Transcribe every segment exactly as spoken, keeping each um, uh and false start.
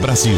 Brasil.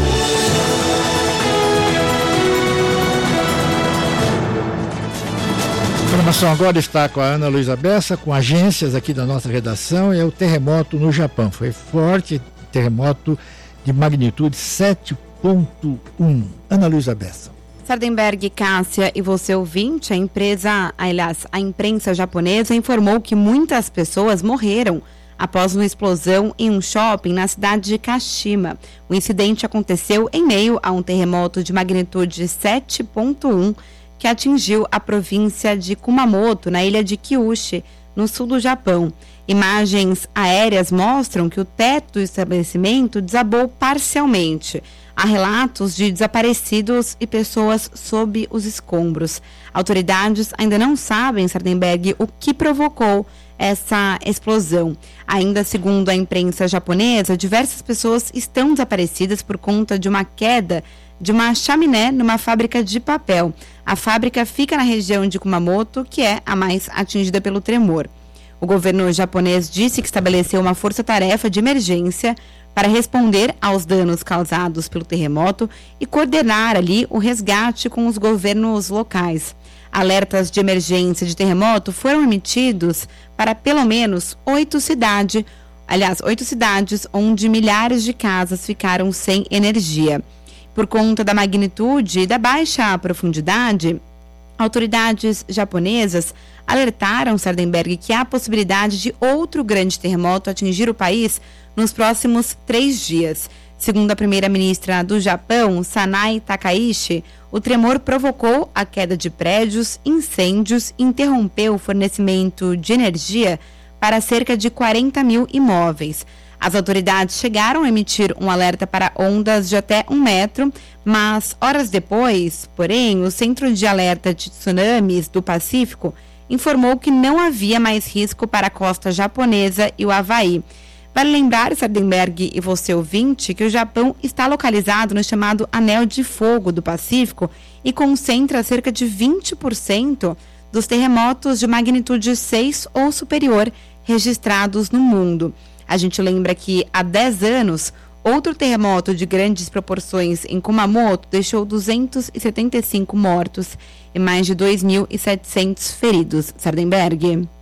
A informação agora está com a Ana Luísa Bessa, com agências aqui da nossa redação. É o terremoto no Japão. Foi forte, terremoto de magnitude sete ponto um. Ana Luísa Bessa. Sardenberg, Cássia e você ouvinte, a empresa, aliás, a imprensa japonesa informou que muitas pessoas morreram após uma explosão em um shopping na cidade de Kashima. O incidente aconteceu em meio a um terremoto de magnitude sete ponto um que atingiu a província de Kumamoto, na ilha de Kyushu, no sul do Japão. Imagens aéreas mostram que o teto do estabelecimento desabou parcialmente. Há relatos de desaparecidos e pessoas sob os escombros. Autoridades ainda não sabem, Sardenberg, o que provocou essa explosão. Ainda segundo a imprensa japonesa, diversas pessoas estão desaparecidas por conta de uma queda de uma chaminé numa fábrica de papel. A fábrica fica na região de Kumamoto, que é a mais atingida pelo tremor. O governo japonês disse que estabeleceu uma força-tarefa de emergência para responder aos danos causados pelo terremoto e coordenar ali o resgate com os governos locais. Alertas de emergência de terremoto foram emitidos para pelo menos oito cidades, aliás, oito cidades onde milhares de casas ficaram sem energia. Por conta da magnitude e da baixa profundidade, autoridades japonesas alertaram, Sardenberg, que há a possibilidade de outro grande terremoto atingir o país nos próximos três dias. Segundo a primeira-ministra do Japão, Sanae Takaichi, o tremor provocou a queda de prédios, incêndios e interrompeu o fornecimento de energia para cerca de quarenta mil imóveis. As autoridades chegaram a emitir um alerta para ondas de até um metro, mas horas depois, porém, o Centro de Alerta de Tsunamis do Pacífico informou que não havia mais risco para a costa japonesa e o Havaí. Vale lembrar, Sardenberg e você ouvinte, que o Japão está localizado no chamado Anel de Fogo do Pacífico e concentra cerca de vinte por cento dos terremotos de magnitude seis ou superior registrados no mundo. A gente lembra que há dez anos, outro terremoto de grandes proporções em Kumamoto deixou duzentos e setenta e cinco mortos e mais de dois mil e setecentos feridos. Sardenberg. Muito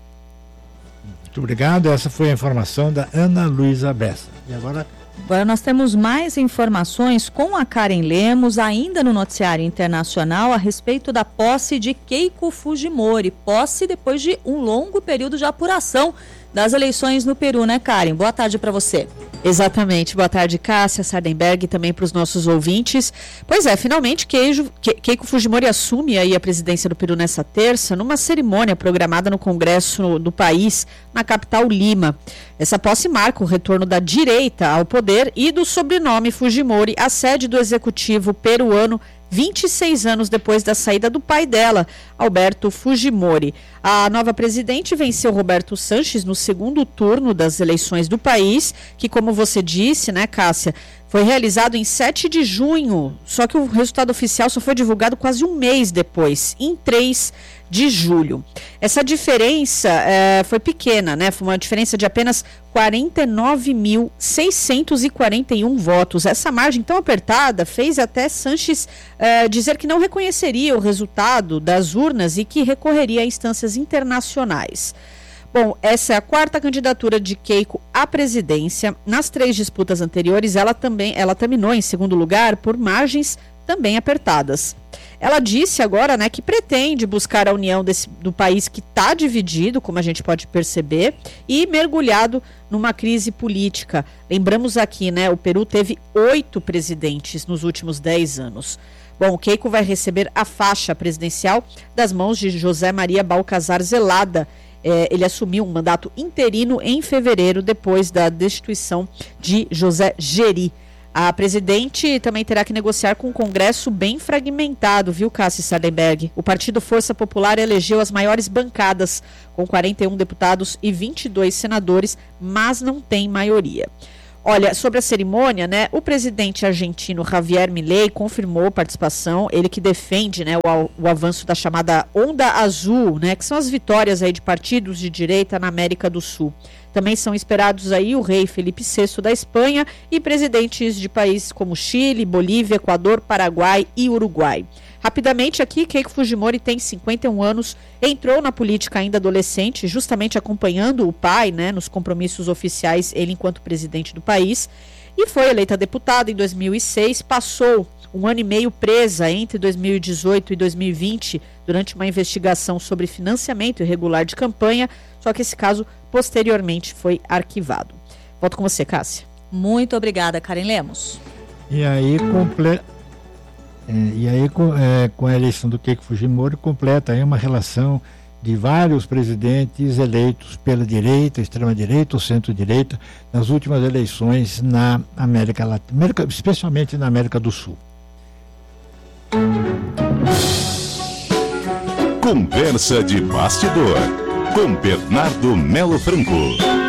obrigado. Essa foi a informação da Ana Luísa Bessa. E agora... Agora nós temos mais informações com a Karen Lemos, ainda no noticiário internacional, a respeito da posse de Keiko Fujimori. Posse depois de um longo período de apuração das eleições no Peru, né, Karen? Boa tarde para você. Exatamente. Boa tarde, Cássia, Sardenberg, e também para os nossos ouvintes. Pois é, finalmente Keijo, Ke, Keiko Fujimori assume aí a presidência do Peru nessa terça, numa cerimônia programada no Congresso do país, na capital Lima. Essa posse marca o retorno da direita ao poder e do sobrenome Fujimori à sede do executivo peruano, vinte e seis anos depois da saída do pai dela, Alberto Fujimori. A nova presidente venceu Roberto Sanches no segundo turno das eleições do país, que, como você disse, né, Cássia, foi realizado em sete de junho, só que o resultado oficial só foi divulgado quase um mês depois, em três de julho. Essa diferença é, foi pequena, né? Foi uma diferença de apenas quarenta e nove mil seiscentos e quarenta e um votos. Essa margem tão apertada fez até Sanches é, dizer que não reconheceria o resultado das urnas e que recorreria a instâncias internacionais. Bom, essa é a quarta candidatura de Keiko à presidência. Nas três disputas anteriores, ela também ela terminou em segundo lugar por margens também apertadas. Ela disse agora, né, que pretende buscar a união desse, do país que está dividido, como a gente pode perceber, e mergulhado numa crise política. Lembramos aqui, né, o Peru teve oito presidentes nos últimos dez anos. Bom, Keiko vai receber a faixa presidencial das mãos de José Maria Balcazar Zelada. É, ele assumiu um mandato interino em fevereiro, depois da destituição de José Geri. A presidente também terá que negociar com um Congresso bem fragmentado, viu, Cássia Sardenberg? O Partido Força Popular elegeu as maiores bancadas, com quarenta e um deputados e vinte e dois senadores, mas não tem maioria. Olha, sobre a cerimônia, né, o presidente argentino Javier Milei confirmou participação, ele que defende, né, o, o avanço da chamada Onda Azul, né, que são as vitórias aí de partidos de direita na América do Sul. Também são esperados aí o rei Felipe sexto da Espanha e presidentes de países como Chile, Bolívia, Equador, Paraguai e Uruguai. Rapidamente aqui, Keiko Fujimori tem cinquenta e um anos, entrou na política ainda adolescente, justamente acompanhando o pai, né, nos compromissos oficiais, ele enquanto presidente do país, e foi eleita deputada em dois mil e seis, passou um ano e meio presa entre dois mil e dezoito e dois mil e vinte, durante uma investigação sobre financiamento irregular de campanha, só que esse caso posteriormente foi arquivado. Volto com você, Cássia. Muito obrigada, Karen Lemos. E aí, comple... é, e aí com, é, com a eleição do Keiko Fujimori, completa aí uma relação de vários presidentes eleitos pela direita, extrema-direita ou centro-direita, nas últimas eleições na América Latina, especialmente na América do Sul. Conversa de bastidor, com Bernardo Melo Franco.